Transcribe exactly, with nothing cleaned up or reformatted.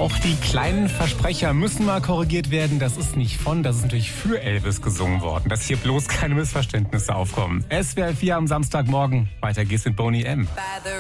Auch die kleinen Versprecher müssen mal korrigiert werden. Das ist nicht von, das ist natürlich für Elvis gesungen worden. Dass hier bloß keine Missverständnisse aufkommen. S W R vier am Samstagmorgen. Weiter geht's mit Boney M.